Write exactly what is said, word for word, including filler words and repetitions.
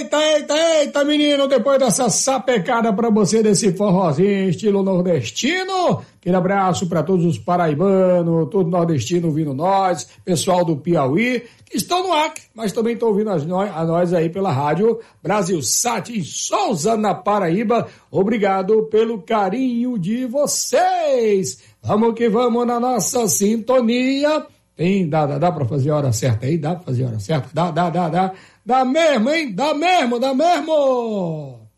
eita, eita, eita, menino, depois dessa sapecada pra você desse forrozinho estilo nordestino, aquele abraço pra todos os paraibanos, todo nordestino ouvindo nós, pessoal do Piauí, que estão no Acre, mas também estão ouvindo as, a nós aí pela rádio Brasil Sat em Souza, na Paraíba. Obrigado pelo carinho de vocês. Vamos que vamos na nossa sintonia. Tem, dá, dá, dá pra fazer a hora certa aí? Dá pra fazer a hora certa? Dá, dá, dá, dá. Dá mesmo, hein? Dá mesmo, dá mesmo!